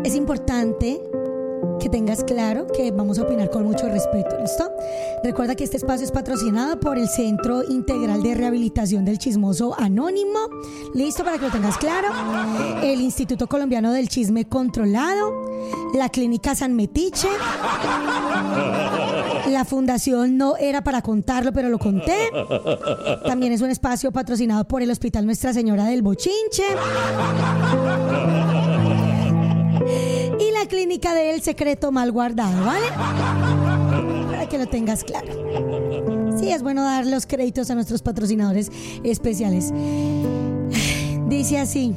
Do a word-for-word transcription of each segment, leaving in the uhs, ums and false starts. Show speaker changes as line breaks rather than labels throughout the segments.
es importante que tengas claro que vamos a opinar con mucho respeto, ¿listo? Recuerda que este espacio es patrocinado por el Centro Integral de Rehabilitación del Chismoso Anónimo, ¿listo? Para que lo tengas claro. El Instituto Colombiano del Chisme Controlado, la Clínica San Metiche, la Fundación No Era Para Contarlo, pero lo conté. También es un espacio patrocinado por el Hospital Nuestra Señora del Bochinche y la Clínica del Secreto Mal Guardado, ¿vale? Para que lo tengas claro. Sí, es bueno dar los créditos a nuestros patrocinadores especiales. Dice así.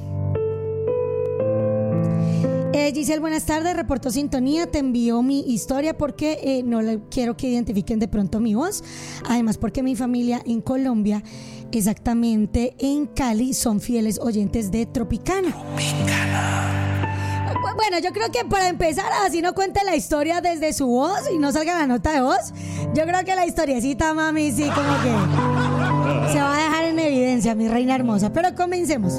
Eh, Giselle, buenas tardes, reportó sintonía, te envío mi historia porque eh, no le, quiero que identifiquen de pronto mi voz, además porque mi familia en Colombia, exactamente en Cali, son fieles oyentes de Tropicana. Tropicana. Bueno, yo creo que para empezar, así no cuente la historia desde su voz y no salga la nota de voz, yo creo que la historiecita, mami, sí, como que se va a dejar en evidencia, mi reina hermosa, pero comencemos.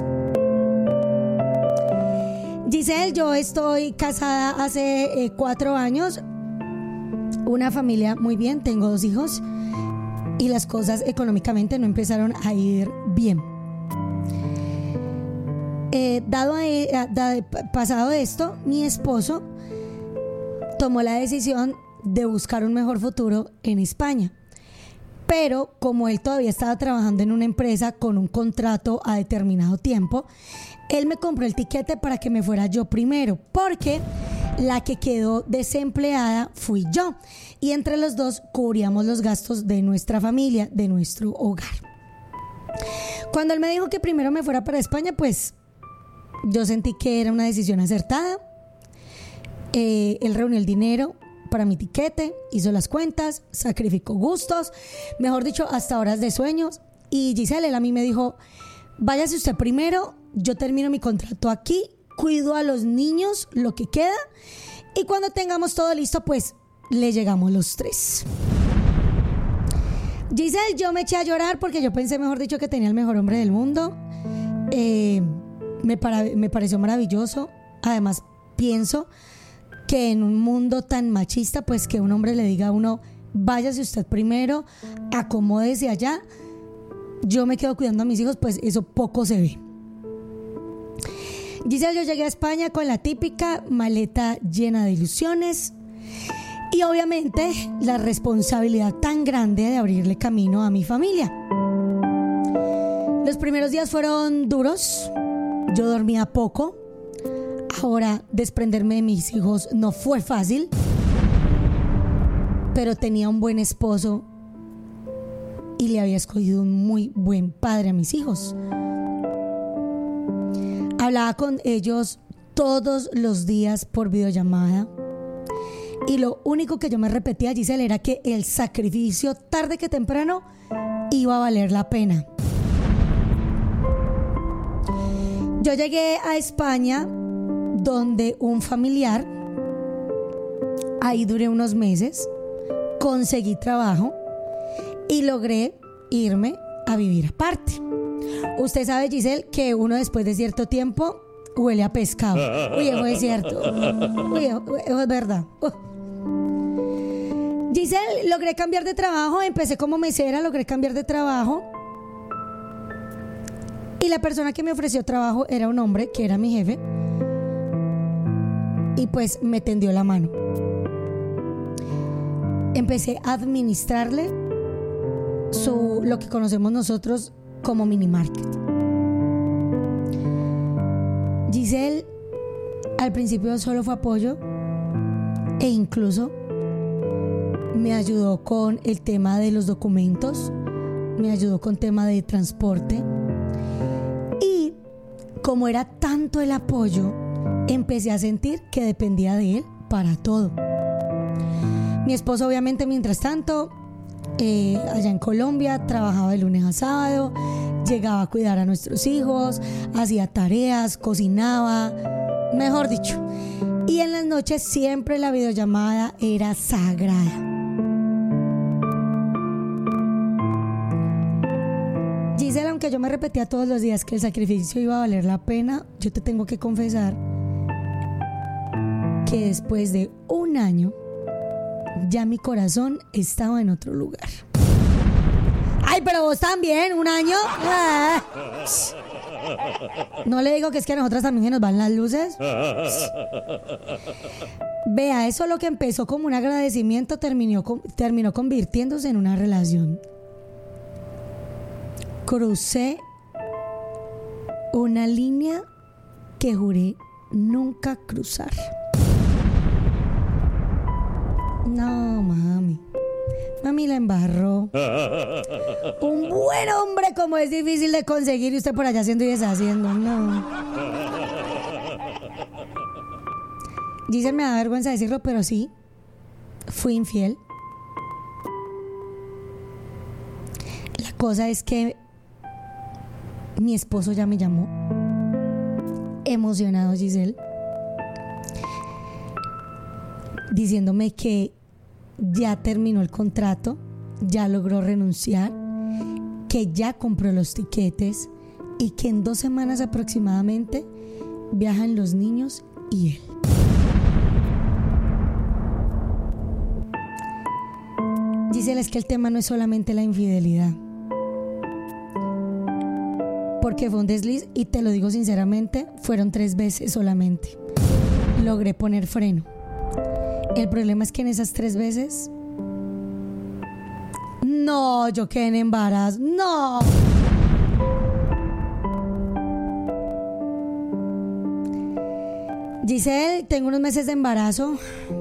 Giselle, yo estoy casada hace eh, cuatro años, una familia muy bien, tengo dos hijos y las cosas económicamente no empezaron a ir bien. Eh, dado a, a, a, pasado esto, mi esposo tomó la decisión de buscar un mejor futuro en España. Pero como él todavía estaba trabajando en una empresa con un contrato a determinado tiempo, él me compró el tiquete para que me fuera yo primero, porque la que quedó desempleada fui yo. Y entre los dos cubríamos los gastos de nuestra familia, de nuestro hogar. Cuando él me dijo que primero me fuera para España, pues yo sentí que era una decisión acertada. Eh, él reunió el dinero para mi tiquete, hizo las cuentas, sacrificó gustos, mejor dicho, hasta horas de sueños. Y Giselle, él a mí me dijo, váyase usted primero, yo termino mi contrato aquí, cuido a los niños, lo que queda, y cuando tengamos todo listo, pues le llegamos los tres. Giselle, yo me eché a llorar porque yo pensé, mejor dicho, que tenía el mejor hombre del mundo. Eh, me, para, me pareció maravilloso. Además, pienso que en un mundo tan machista, pues que un hombre le diga a uno, váyase usted primero, acomódese allá, yo me quedo cuidando a mis hijos, pues eso poco se ve. Giselle, yo llegué a España con la típica maleta llena de ilusiones y obviamente la responsabilidad tan grande de abrirle camino a mi familia. Los primeros días fueron duros, yo dormía poco. Ahora, desprenderme de mis hijos no fue fácil, pero tenía un buen esposo y le había escogido un muy buen padre a mis hijos. Hablaba con ellos todos los días por videollamada y lo único que yo me repetía, Giselle, era que el sacrificio, tarde que temprano, iba a valer la pena. Yo llegué a España donde un familiar, ahí duré unos meses, conseguí trabajo y logré irme a vivir aparte. Usted sabe, Giselle, que uno después de cierto tiempo huele a pescado. Uy, eso es cierto. Uy, eso es verdad. Uh. Giselle, logré cambiar de trabajo, empecé como mesera, logré cambiar de trabajo. Y la persona que me ofreció trabajo era un hombre que era mi jefe. Y pues me tendió la mano. Empecé a administrarle su, lo que conocemos nosotros como mini market. Giselle, al principio solo fue apoyo e incluso me ayudó con el tema de los documentos, me ayudó con tema de transporte y como era tanto el apoyo, empecé a sentir que dependía de él para todo. Mi esposo, obviamente, mientras tanto, eh, allá en Colombia, trabajaba de lunes a sábado, llegaba a cuidar a nuestros hijos, hacía tareas, cocinaba, mejor dicho. Y en las noches siempre la videollamada era sagrada. Giselle, aunque yo me repetía todos los días que el sacrificio iba a valer la pena, yo te tengo que confesar que después de un año ya mi corazón estaba en otro lugar. Ay, pero vos también, un año. Ah. No le digo que es que a nosotras también se nos van las luces. Vea, eso lo que empezó como un agradecimiento terminó, terminó convirtiéndose en una relación. Crucé una línea que juré nunca cruzar. No, mami. Mami la embarró. Un buen hombre como es difícil de conseguir y usted por allá haciendo y deshaciendo. No. Giselle, me da vergüenza decirlo, pero sí, fui infiel. La cosa es que mi esposo ya me llamó, emocionado, Giselle, diciéndome que ya terminó el contrato, ya logró renunciar, que ya compró los tiquetes y que en dos semanas aproximadamente viajan los niños y él. Giselle, es que el tema no es solamente la infidelidad, porque fue un desliz y te lo digo sinceramente, fueron tres veces solamente. Logré poner freno. El problema es que en esas tres veces no, yo quedé en embarazo. No. Giselle, tengo unos meses de embarazo.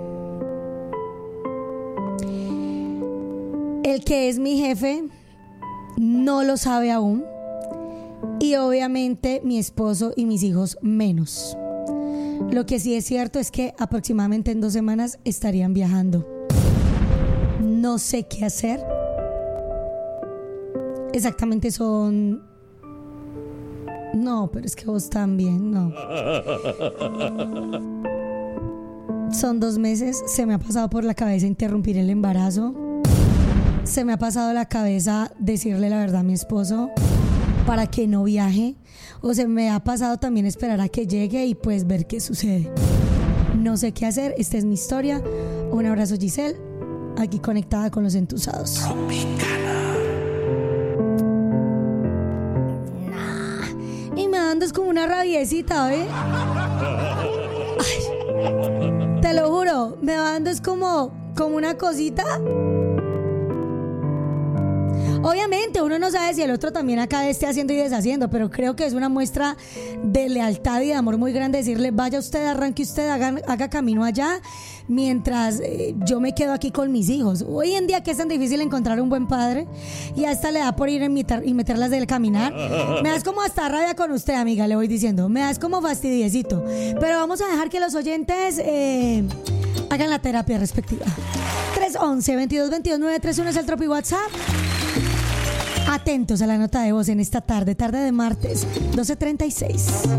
El que es mi jefe no lo sabe aún. Y obviamente mi esposo y mis hijos menos. Lo que sí es cierto es que aproximadamente en dos semanas estarían viajando. No sé qué hacer. Exactamente son... No, pero es que vos también, no. Son dos meses. Se me ha pasado por la cabeza interrumpir el embarazo. Se me ha pasado la cabeza decirle la verdad a mi esposo para que no viaje, o se me ha pasado también esperar a que llegue y pues ver qué sucede. No sé qué hacer. Esta es mi historia. Un abrazo, Giselle, aquí conectada con los entusados. Tropicana. Nah. Y me andas como una rabiecita, ¿eh? Ay, te lo juro, me andas como, como una cosita. Obviamente uno no sabe si el otro también acá esté haciendo y deshaciendo, pero creo que es una muestra de lealtad y de amor muy grande decirle: vaya usted, arranque usted, haga, haga camino allá, mientras eh, yo me quedo aquí con mis hijos. Hoy en día que es tan difícil encontrar un buen padre, y a esta le da por ir y meterlas del caminar. Me das como hasta rabia con usted, amiga, le voy diciendo. Me das como fastidiecito. Pero vamos a dejar que los oyentes eh, hagan la terapia respectiva. tres once, veintidós veintidós, nueve tres uno es el Tropi WhatsApp. Atentos a la nota de voz en esta tarde, tarde de martes, doce treinta y seis.